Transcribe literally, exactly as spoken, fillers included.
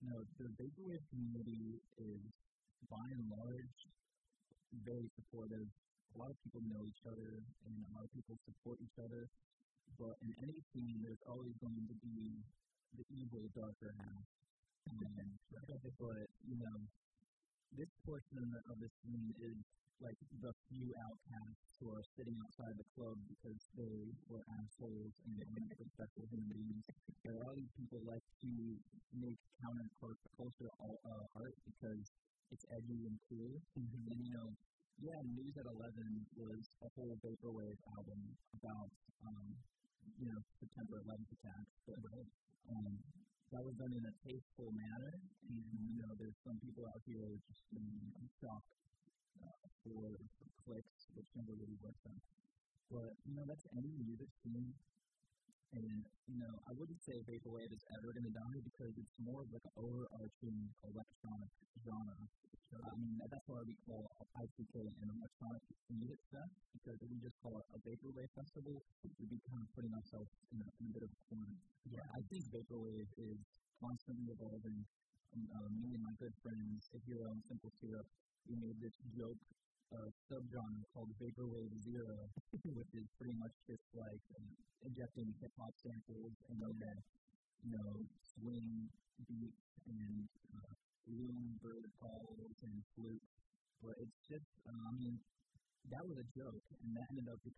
No, the vaporwave community is, by and large, very supportive. A lot of people know each other, and a lot of people support each other. But in any scene, there's always going to be the evil, darker half. And, but, you know, this portion of the scene is like the few outcasts who are sitting outside the club because they were assholes and they weren't respectful human beings. There are these people like to make counterculture uh, art because it's edgy and cool. Mm-hmm. And, you know, yeah, News at eleven was a whole vaporwave album about, um, you know, September eleventh attacks. But, um, that was done in a tasteful manner, and, you know, there's some people out here just in shock uh, for, for clicks, which never really works out. But, you know, that's any music scene, and, you know, I wouldn't say vaporwave is ever going to die because it's more of like an overarching electronic genre. Uh, I mean, that's why we call I C K an electronic music fest, because if we just call it a vaporwave festival, we'd be kind of putting ourselves in a, in a bit of a corner. Yeah, I think vaporwave is constantly evolving. Um, uh, me and my good friends, Hero and Simple Syrup, we made this joke uh, subgenre called Vaporwave Zero, which is pretty much just like uh, injecting hip-hop samples and then, you know, swing beats and uh, loom bird calls and flutes. But it's just, uh, I mean, that was a joke, and that ended up